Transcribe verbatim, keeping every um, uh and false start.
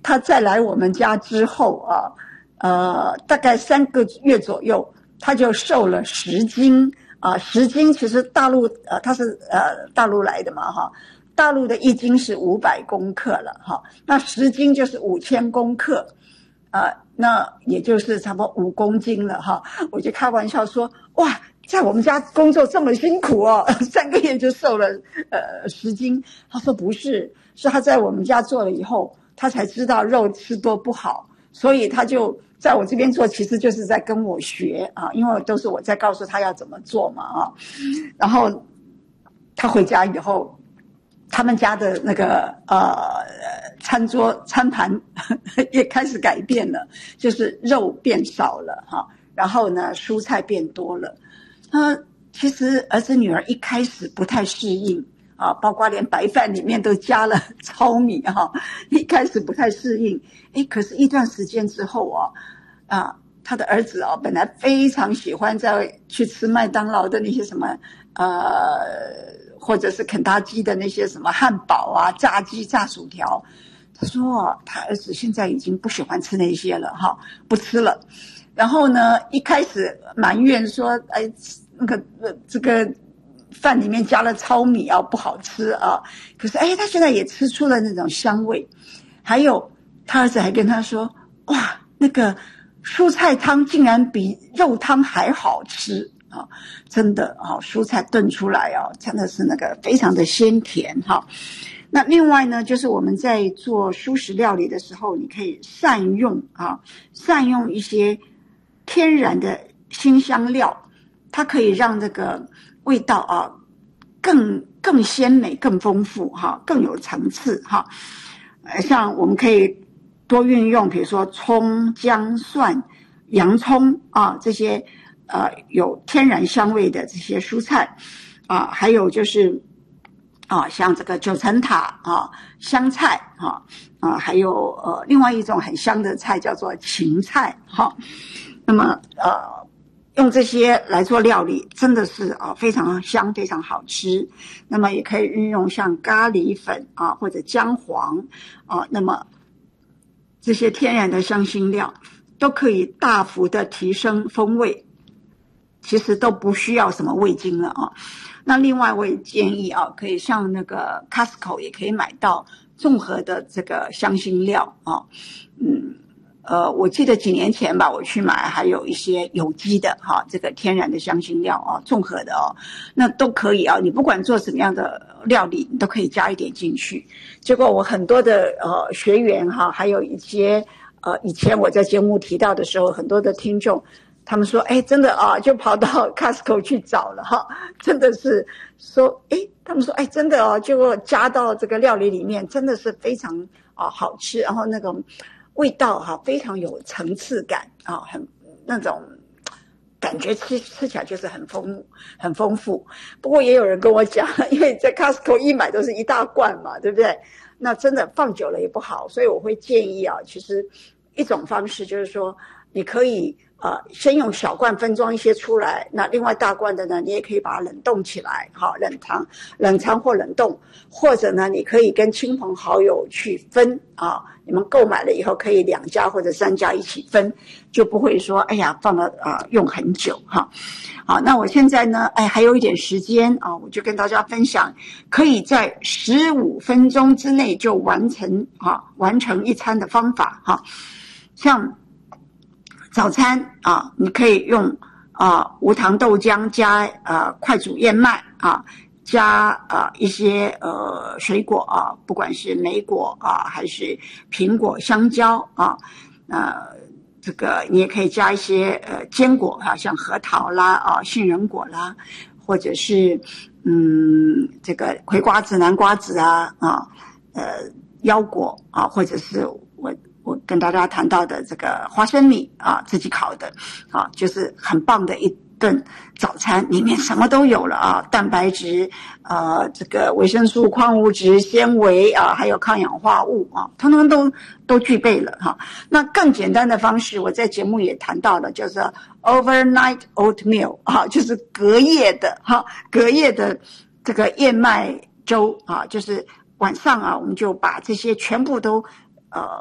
他再来我们家之后啊，呃，大概三个月左右，他就瘦了十斤啊，十斤其实大陆呃他是呃大陆来的嘛哈，大陆的一斤是五百公克了哈，那十斤就是五千公克，呃，那也就是差不多五公斤了哈，我就开玩笑说哇。在我们家工作这么辛苦哦，三个月就瘦了呃十斤。他说不是，是他在我们家做了以后，他才知道肉吃多不好，所以他就在我这边做，其实就是在跟我学啊，因为都是我在告诉他要怎么做嘛啊。然后他回家以后，他们家的那个呃餐桌餐盘也开始改变了，就是肉变少了哈，然后呢蔬菜变多了。呃，其实儿子女儿一开始不太适应啊，包括连白饭里面都加了糙米哈、啊，一开始不太适应。诶，可是一段时间之后啊，啊，他的儿子啊，本来非常喜欢在去吃麦当劳的那些什么呃，或者是肯德基的那些什么汉堡啊、炸鸡、炸薯条，他说、啊、他儿子现在已经不喜欢吃那些了哈，不吃了。然后呢，一开始埋怨说，哎，那个呃这个饭里面加了糙米啊，不好吃啊。可是哎，他现在也吃出了那种香味。还有他儿子还跟他说，哇，那个蔬菜汤竟然比肉汤还好吃啊！真的啊，蔬菜炖出来啊，真的是那个非常的鲜甜哈。那另外呢，就是我们在做蔬食料理的时候，你可以善用啊，善用一些天然的辛香料，它可以让这个味道啊更更鲜美、更丰富哈，更有层次哈。呃，像我们可以多运用，比如说葱、姜、蒜、洋葱啊这些呃有天然香味的这些蔬菜啊，还有就是啊像这个九层塔啊、香菜啊啊，还有呃另外一种很香的菜叫做芹菜哈。啊那么呃，用这些来做料理，真的是啊、呃、非常香，非常好吃。那么也可以运用像咖喱粉啊或者姜黄啊，那么这些天然的香辛料都可以大幅的提升风味，其实都不需要什么味精了啊。那另外我也建议啊，可以像那个 Costco 也可以买到综合的这个香辛料啊，嗯。呃，我记得几年前吧，我去买还有一些有机的哈，这个天然的香辛料啊，综合的哦，那都可以啊。你不管做什么样的料理，你都可以加一点进去。结果我很多的呃学员哈，还有一些呃以前我在节目提到的时候，很多的听众，他们说，哎，真的啊，就跑到 Costco 去找了哈，真的是说，哎，他们说，哎，真的哦，结果加到这个料理里面，真的是非常啊好吃，然后那种。味道哈、啊、非常有层次感啊，很那种感觉吃吃起来就是很丰很丰富。不过也有人跟我讲，因为在 Costco 一买都是一大罐嘛，对不对？那真的放久了也不好，所以我会建议啊，其实一种方式就是说，你可以呃先用小罐分装一些出来，那另外大罐的呢，你也可以把它冷冻起来，好冷藏、冷藏或冷冻，或者呢，你可以跟亲朋好友去分啊。你们购买了以后，可以两家或者三家一起分，就不会说，哎呀，放了啊、呃、用很久哈。好，那我现在呢，哎，还有一点时间啊，我就跟大家分享，可以在十五分钟之内就完成啊，完成一餐的方法哈。像早餐啊，你可以用啊无糖豆浆加呃快煮燕麦啊。加啊、呃、一些呃水果啊，不管是莓果啊还是苹果、香蕉啊，呃这个你也可以加一些呃坚果啊，像核桃啦啊、杏仁果啦，或者是嗯这个葵瓜子、南瓜子啊啊呃腰果啊，或者是我我跟大家谈到的这个花生米啊，自己烤的啊，就是很棒的一顿早餐，里面什么都有了啊，蛋白质、呃，这个维生素、矿物质、纤维啊，还有抗氧化物啊，通通都都具备了哈。那更简单的方式，我在节目也谈到了，就是 overnight oatmeal 啊，就是隔夜的哈，隔夜的这个燕麦粥啊，就是晚上啊，我们就把这些全部都呃